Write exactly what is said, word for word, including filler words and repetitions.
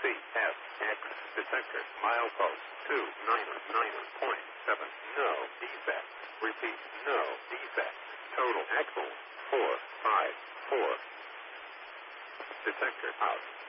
C S X detector milepost two niner niner point seven. No defect. Repeat, no defect. Total axle four five four. Detector out.